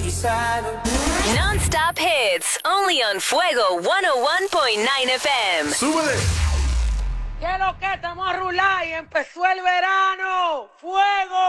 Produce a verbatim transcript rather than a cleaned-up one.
Non-stop hits, only on Fuego one oh one point nine F M. ¡Súbele! ¿Qué es lo que? Estamos a rular y empezó el verano. ¡Fuego!